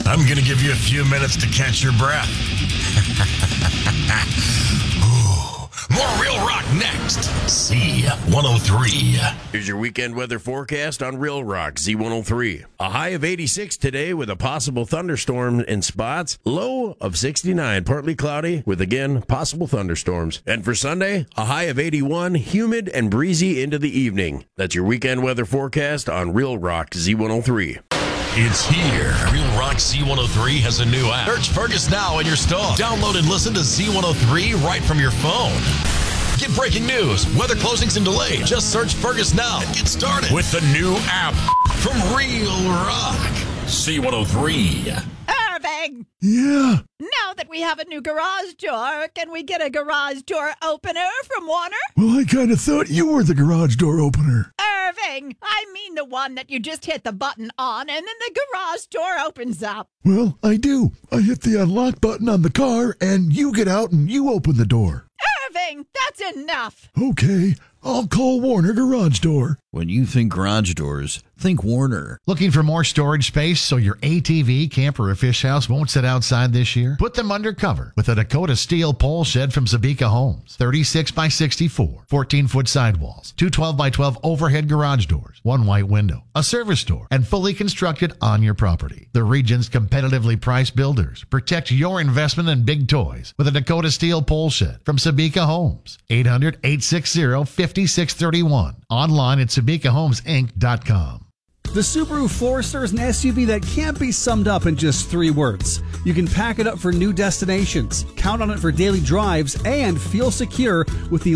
I'm going to give you a few minutes to catch your breath. More Real Rock next. Z103. Here's your weekend weather forecast on Real Rock Z103. A high of 86 today with a possible thunderstorm in spots. Low of 69, partly cloudy with, again, possible thunderstorms. And for Sunday, a high of 81, humid and breezy into the evening. That's your weekend weather forecast on Real Rock Z103. It's here. Real Rock Z103 has a new app. Search Fergus now in your store. Download and listen to Z103 right from your phone. Get breaking news, weather closings and delays. Just search Fergus now and get started with the new app from Real Rock Z103. Irving! Yeah? Now that we have a new garage door, can we get a garage door opener from Warner? Well, I kind of thought you were the garage door opener. Irving, I mean the one that you just hit the button on and then the garage door opens up. Well, I do. I hit the unlock button on the car, and you get out and you open the door. Irving, that's enough. Okay, I'll call Warner Garage Door. When you think garage doors, think Warner. Looking for more storage space so your ATV, camper, or fish house won't sit outside this year? Put them under cover with a Dakota steel pole shed from Sabika Homes. 36 by 64, 14-foot sidewalls, two 12 by 12 overhead garage doors, one white window, a service door, and fully constructed on your property. The region's competitively priced builders. Protect your investment in big toys with a Dakota steel pole shed from Sabika Homes. 800-860-5631. Online at SabikaHomesInc.com. The Subaru Forester is an SUV that can't be summed up in just 3 words. You can pack it up for new destinations, count on it for daily drives, and feel secure with the